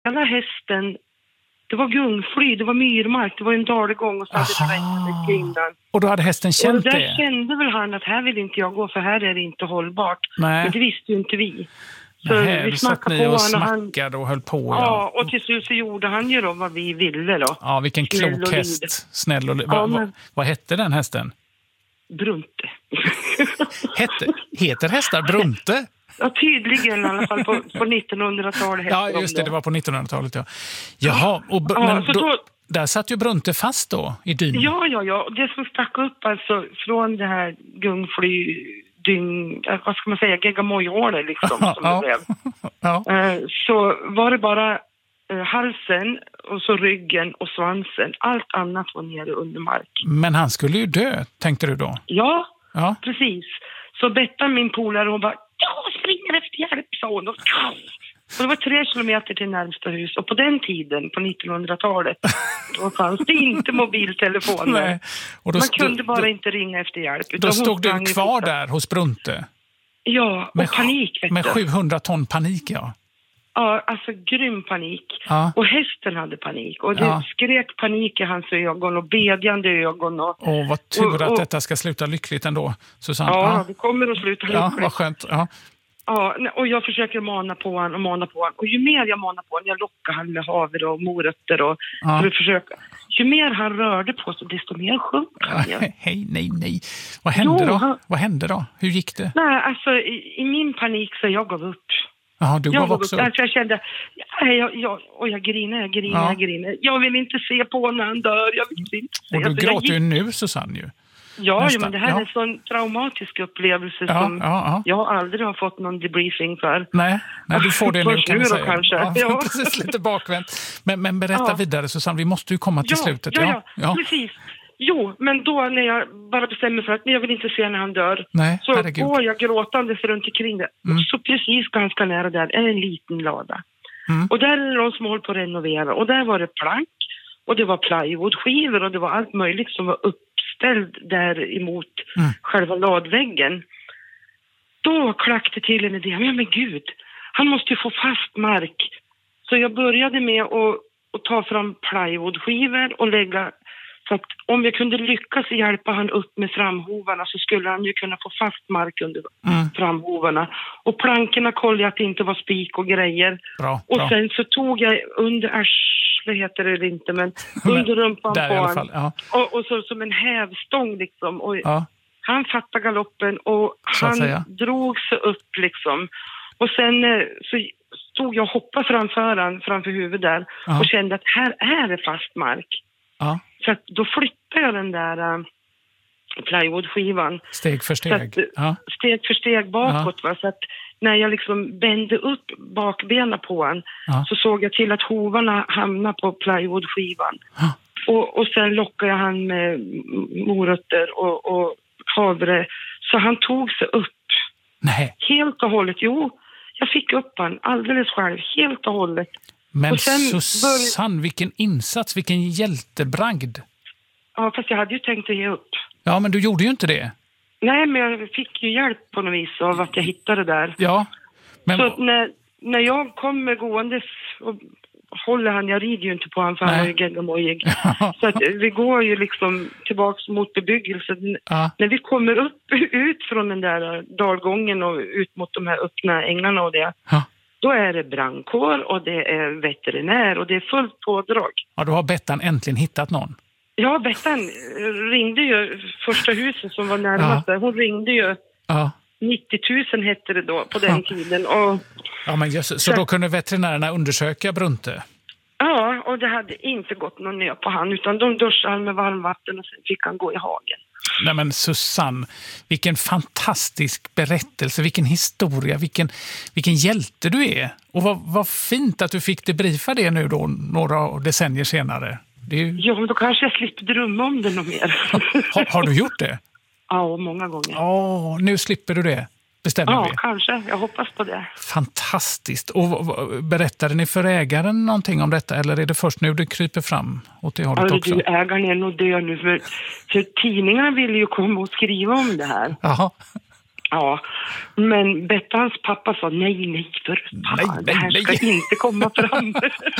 hela hästen, det var gungfly, det var myrmark, det var en dalgång och så hade det regnet kring den. Och då hade hästen känt och där det? Kände väl han att här vill inte jag gå, för här är det inte hållbart. Nej. Men det visste ju inte vi. Så Nej, vi du satt snackade ni på och honom. smackade och höll på. Ja, och till slut så gjorde han ju då vad vi ville då. Ja, vilken klok häst. Snäll och vad hette den hästen? Brunte. Heter hästar Brunte? Ja, tydligen i alla fall på 1900-talet. Ja, just det var på 1900-talet. Ja. Jaha, men då, där satt ju Brunte fast då i dynen. Ja. Det som stack upp alltså från det här vad ska man säga, geggamojhålet liksom som det blev. Ja. Så var det bara halsen och så ryggen och svansen. Allt annat var nere under mark. Men han skulle ju dö, tänkte du då? Ja. Precis. Så Bettan, min polare, hon bara, jag springer efter hjälp, sa hon. Och det var 3 kilometer till närmsta hus. Och på den tiden, på 1900-talet, då fanns det inte mobiltelefoner. Nej. Och man kunde bara inte ringa efter hjälp. Då stod du kvar där hos Brunte? Ja, och panik. Med 700 ton panik, ja. Ja, alltså grym panik. Ja. Och hästen hade panik. Och det skrek panik i hans ögon och bedjande ögon. Åh, vad tur att detta ska sluta lyckligt ändå, Susanne. Ja, det kommer att sluta lyckligt. Ja, vad skönt. Ja. Ja, och jag försöker mana på honom. Och ju mer jag manar på honom, jag lockar han med havre och morötter och för att försöka. Ju mer han rörde på sig, desto mer sjönk han. Hej, nej. Vad hände då? Hur gick det? Nej, alltså i min panik så jag gav upp. Jaha, du gav också upp. Jag kände, jag griner. Jag vill inte se på när han dör. Jag vill inte se. Och du gråter ju nu, Susanne, ju. Ja, men det här är en sån traumatisk upplevelse som jag aldrig har fått någon debriefing för. Nej, du får det nu kan du säga. Kanske. Ja, precis, lite bakvänt. Men berätta vidare, Susanne, vi måste ju komma till slutet. Ja, precis. Jo, men då när jag bara bestämmer för att jag vill inte se när han dör. Nej, så herregud. går jag gråtandes runt omkring det. Och så precis ganska nära där är en liten lada. Och där är det någon som håller på att renovera. Och där var det plank. Och det var plywoodskivor och det var allt möjligt som var uppställd där emot själva ladväggen. Då klackade till en idé. Men gud, han måste ju få fast mark. Så jag började med att ta fram plywoodskivor och lägga. Så att om jag kunde lyckas hjälpa han upp med framhovarna så skulle han ju kunna få fast mark under framhovarna. Och plankorna kollade att det inte var spik och grejer. Bra. Sen så tog jag under arslet, heter det inte, men under rumpan på honom. Och så som en hävstång liksom. Och han fattade galoppen och han drog sig upp liksom. Och sen så stod jag och hoppade framför huvudet där och kände att här är det fast mark. Ja. Så att då flyttade jag den där plywoodskivan. Steg för steg. Steg för steg bakåt. Va? Så att när jag liksom bände upp bakbenen på han så såg jag till att hovarna hamnade på plywoodskivan. Och sen lockade jag han med morötter och havre. Så han tog sig upp. Nej. Helt och hållet. Jo, jag fick upp han alldeles själv. Helt och hållet. Men Susanne, vilken insats, vilken hjältebragd. Ja, fast jag hade ju tänkt att ge upp. Ja, men du gjorde ju inte det. Nej, men jag fick ju hjälp på något vis av att jag hittade det där. Ja. Men... Så när jag kommer gåendes och håller han, jag rider ju inte på han för han är ju geggamojig. Så att vi går ju liksom tillbaks mot bebyggelsen. När vi kommer ut från den där dalgången och ut mot de här öppna ängarna och det. Då är det brandkår och det är veterinär och det är fullt pådrag. Ja, då har Bettan äntligen hittat någon. Ja, Bettan ringde ju första huset som var närmast där. Hon ringde ju 90 000 hette det då på den tiden. Och, så då kunde veterinärerna undersöka Brunte? Ja, och det hade inte gått någon nö på han utan de duschade med varmvatten och sen fick han gå i hagen. Nej men Susanne, vilken fantastisk berättelse, vilken historia, vilken hjälte du är. Och vad fint att du fick debriefa det nu då, några decennier senare. Ja, men då kanske jag slipper drömma om det något mer. Har du gjort det? Ja, många gånger. Nu slipper du det, bestämmer vi. Ja, kanske. Jag hoppas på det. Fantastiskt. Och berättade ni för ägaren någonting om detta eller är det först nu du kryper fram åt det hållet också? Du, ägaren är nog död nu för tidningarna ville ju komma och skriva om det här. Jaha. Ja, men Bettans pappa sa nej för fan, det här ska inte komma fram.